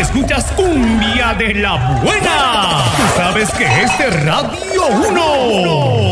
escuchas cumbia de la buena. Tú sabes que este Radio 1